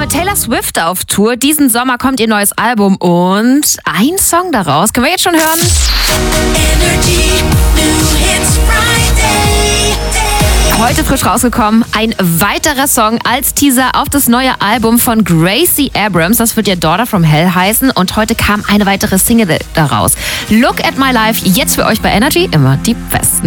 Taylor Swift auf Tour. Diesen Sommer kommt ihr neues Album und ein Song daraus können wir jetzt schon hören. Energy, New Hits Friday. Heute frisch rausgekommen, ein weiterer Song als Teaser auf das neue Album von Gracie Abrams. Das wird ja Daughter from Hell heißen und heute kam eine weitere Single daraus. Look at My Life, jetzt für euch bei Energy, immer die Besten.